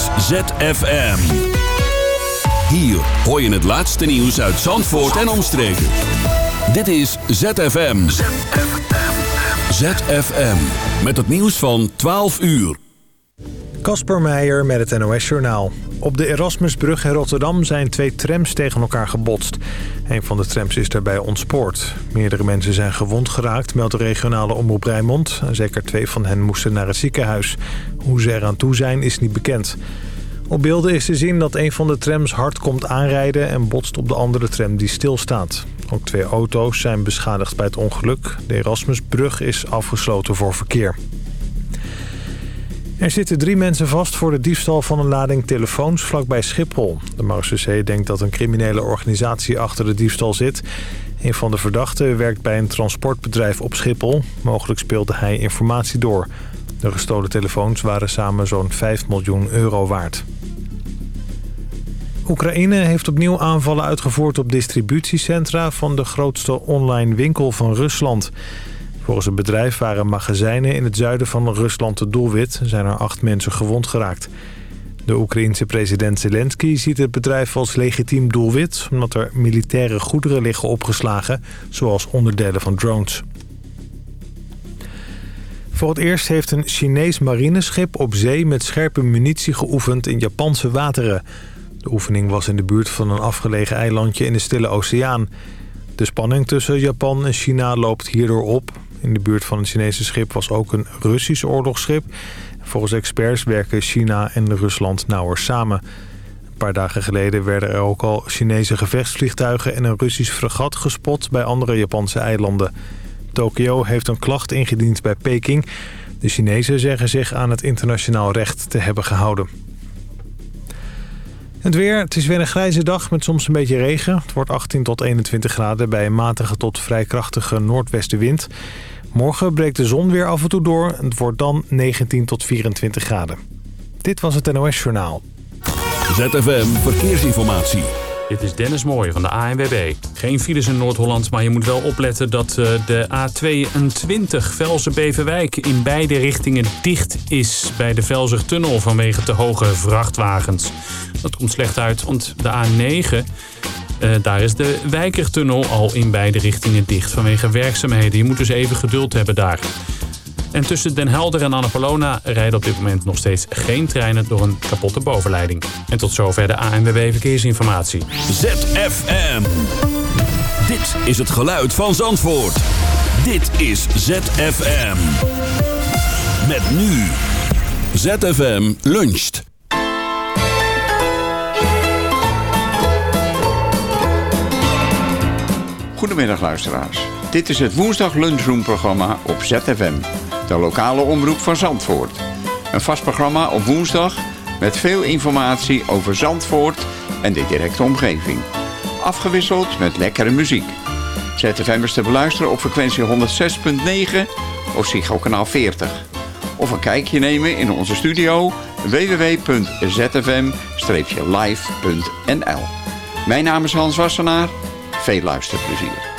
is ZFM. Hier hoor je het laatste nieuws uit Zandvoort en omstreken. Dit is ZFM. ZFM. Met het nieuws van 12 uur. Kasper Meijer met het NOS-journaal. Op de Erasmusbrug in Rotterdam zijn 2 trams tegen elkaar gebotst. Een van de trams is daarbij ontspoord. Meerdere mensen zijn gewond geraakt, meldt de regionale omroep Rijnmond. Zeker 2 van hen moesten naar het ziekenhuis. Hoe ze eraan toe zijn is niet bekend. Op beelden is te zien dat een van de trams hard komt aanrijden en botst op de andere tram die stilstaat. Ook 2 auto's zijn beschadigd bij het ongeluk. De Erasmusbrug is afgesloten voor verkeer. Er zitten 3 mensen vast voor de diefstal van een lading telefoons vlakbij Schiphol. De Marechaussee denkt dat een criminele organisatie achter de diefstal zit. Een van de verdachten werkt bij een transportbedrijf op Schiphol. Mogelijk speelde hij informatie door. De gestolen telefoons waren samen zo'n 5 miljoen euro waard. Oekraïne heeft opnieuw aanvallen uitgevoerd op distributiecentra van de grootste online winkel van Rusland. Volgens het bedrijf waren magazijnen in het zuiden van Rusland het doelwit. Er zijn er 8 mensen gewond geraakt. De Oekraïense president Zelensky ziet het bedrijf als legitiem doelwit, omdat er militaire goederen liggen opgeslagen, zoals onderdelen van drones. Voor het eerst heeft een Chinees marineschip op zee met scherpe munitie geoefend in Japanse wateren. De oefening was in de buurt van een afgelegen eilandje in de Stille Oceaan. De spanning tussen Japan en China loopt hierdoor op. In de buurt van het Chinese schip was ook een Russisch oorlogsschip. Volgens experts werken China en Rusland nauwer samen. Een paar dagen geleden werden er ook al Chinese gevechtsvliegtuigen en een Russisch fregat gespot bij andere Japanse eilanden. Tokio heeft een klacht ingediend bij Peking. De Chinezen zeggen zich aan het internationaal recht te hebben gehouden. Het weer, het is weer een grijze dag met soms een beetje regen. Het wordt 18 tot 21 graden bij een matige tot vrij krachtige noordwestenwind. Morgen breekt de zon weer af en toe door. Het wordt dan 19 tot 24 graden. Dit was het NOS Journaal. ZFM Verkeersinformatie. Dit is Dennis Mooij van de ANWB. Geen files in Noord-Holland, maar je moet wel opletten dat de A22 Velzen-Beverwijk in beide richtingen dicht is bij de Velzertunnel vanwege te hoge vrachtwagens. Dat komt slecht uit, want de A9, daar is de Wijkertunnel al in beide richtingen dicht vanwege werkzaamheden. Je moet dus even geduld hebben daar. En tussen Den Helder en Annapolona rijden op dit moment nog steeds geen treinen door een kapotte bovenleiding. En tot zover de ANWB Verkeersinformatie. ZFM. Dit is het geluid van Zandvoort. Dit is ZFM. Met nu. ZFM luncht. Goedemiddag luisteraars. Dit is het woensdag lunchroomprogramma op ZFM. De lokale omroep van Zandvoort. Een vast programma op woensdag met veel informatie over Zandvoort en de directe omgeving. Afgewisseld met lekkere muziek. ZFM is te beluisteren op frequentie 106.9 of Ziggo kanaal 40. Of een kijkje nemen in onze studio www.zfm-live.nl. Mijn naam is Hans Wassenaar. Veel luisterplezier.